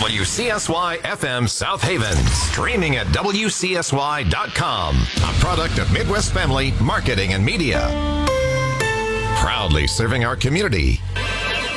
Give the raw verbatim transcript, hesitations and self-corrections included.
W C S Y F M South Haven. Streaming at W C S Y dot com. A product of Midwest Family Marketing and Media. Proudly serving our community.